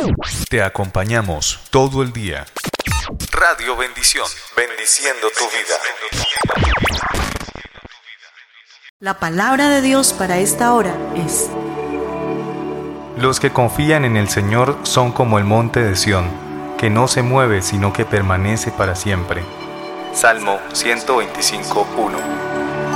Te acompañamos todo el día. Radio Bendición, bendiciendo tu vida. La palabra de Dios para esta hora es: Los que confían en el Señor son como el monte de Sión, que no se mueve sino que permanece para siempre. Salmo 125:1.